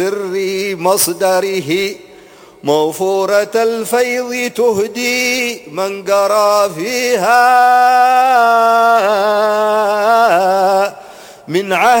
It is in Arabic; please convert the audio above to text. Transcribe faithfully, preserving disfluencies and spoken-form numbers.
سر مصدره موفورة الفيض تهدي من قرى فيها من عهد